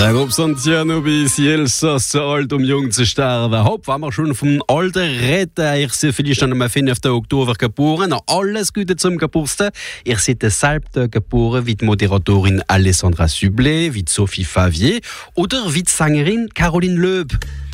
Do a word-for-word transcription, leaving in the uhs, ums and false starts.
Ob Santiano bis Elsa alt um jung zu sterben. Hopp, waren wir schon vom alten Retter. Ich sehe vielleicht schon am fünften Oktober geboren. Alles Gute zum Geburtstag. Ich sehe selbe geboren wie die Moderatorin Alessandra Sublet, wie Sophie Favier oder wie die Sängerin Caroline Loeb.